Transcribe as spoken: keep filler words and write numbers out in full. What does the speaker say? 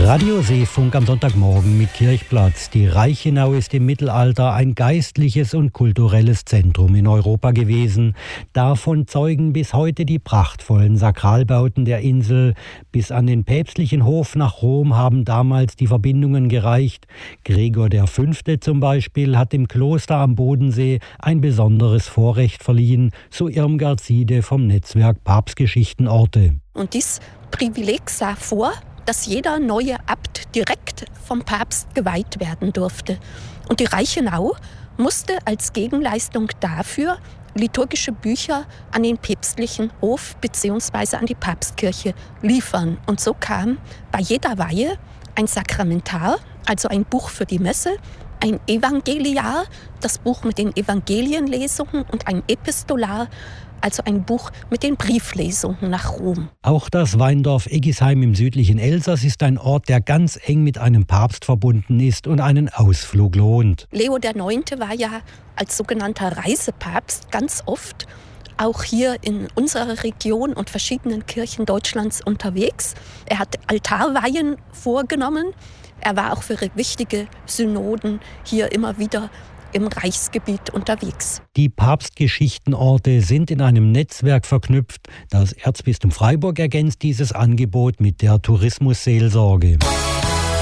Radio Seefunk am Sonntagmorgen mit Kirchplatz. Die Reichenau ist im Mittelalter ein geistliches und kulturelles Zentrum in Europa gewesen. Davon zeugen bis heute die prachtvollen Sakralbauten der Insel. Bis an den päpstlichen Hof nach Rom haben damals die Verbindungen gereicht. Gregor der Fünfte zum Beispiel hat dem Kloster am Bodensee ein besonderes Vorrecht verliehen, so Irmgard Siede vom Netzwerk Papstgeschichtenorte. Und dieses Privileg sah vor, dass jeder neue Abt direkt vom Papst geweiht werden durfte. Und die Reichenau musste als Gegenleistung dafür liturgische Bücher an den päpstlichen Hof bzw. an die Papstkirche liefern. Und so kam bei jeder Weihe ein Sakramentar, also ein Buch für die Messe, ein Evangeliar, das Buch mit den Evangelienlesungen, und ein Epistolar, also ein Buch mit den Brieflesungen nach Rom. Auch das Weindorf Eggisheim im südlichen Elsass ist ein Ort, der ganz eng mit einem Papst verbunden ist und einen Ausflug lohnt. Leo der Neunte war ja als sogenannter Reisepapst ganz oft auch hier in unserer Region und verschiedenen Kirchen Deutschlands unterwegs. Er hat Altarweihen vorgenommen. Er war auch für wichtige Synoden hier immer wieder im Reichsgebiet unterwegs. Die Papstgeschichtenorte sind in einem Netzwerk verknüpft. Das Erzbistum Freiburg ergänzt dieses Angebot mit der Tourismusseelsorge.